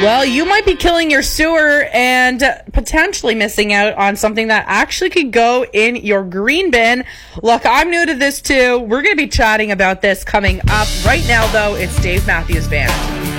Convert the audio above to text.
Well, you might be killing your sewer and potentially missing out on something that actually could go in your green bin. Look, I'm new to this too. We're going to be chatting about this coming up. Right now, though, it's Dave Matthews Band.